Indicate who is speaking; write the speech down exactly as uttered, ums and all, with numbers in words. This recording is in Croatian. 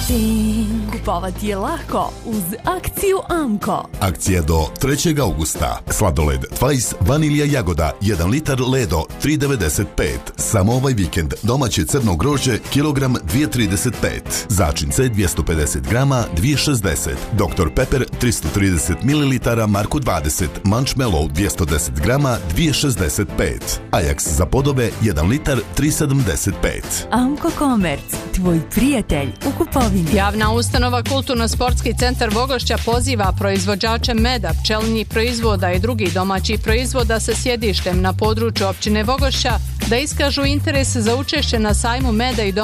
Speaker 1: Kupovati je lako uz akciju Amko.
Speaker 2: Akcija do trećeg augusta. Sladoled Twice vanilja jagoda jedan litar Ledo tri devedeset pet. Samo ovaj vikend domaće crno grožđe kilogram dvije trideset pet. Začince dvjesto pedeset grama dvije šezdeset. doktor Pepper tristo trideset mililitara Marku dvadeset. Munchmallow dvjesto deset grama dvije šezdeset pet. Ajax za podove jedan litar tri sedamdeset pet.
Speaker 1: Amko Komerc, tvoj prijatelj u kupovini.
Speaker 3: Javna ustanova Kulturno-sportski centar Vogošća poziva proizvođače meda, pčelinjih proizvoda i drugih domaćih proizvoda sa sjedištem na području općine Vogošća da iskažu interes za učešće na sajmu meda i